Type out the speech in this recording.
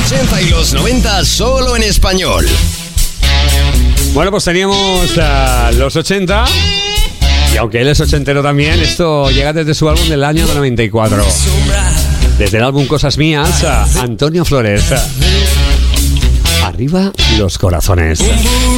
80 y los 90 solo en español. Bueno, pues teníamos los 80. Y aunque él es ochentero también, esto llega desde su álbum del año 94. Desde el álbum Cosas Mías, Antonio Flores. Arriba los corazones.